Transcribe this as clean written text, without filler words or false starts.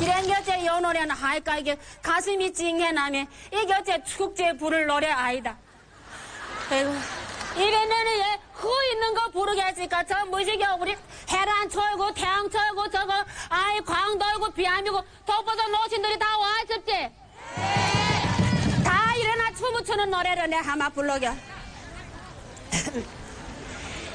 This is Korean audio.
이런 겨째 요 노래는 하니까 이게 가슴이 찡해나면 이 겨째 축제 부를 노래 아니다. 아이고. 이래면은 얘 흐 있는 거 부르겠으니까 저 무지개 우리 해란 철고 태양 철고 저거 아이 광dol고 비암이고 독보서 노신들이 다 와줍지? 다 일어나 춤을 추는 노래를 내 한번 불러겨.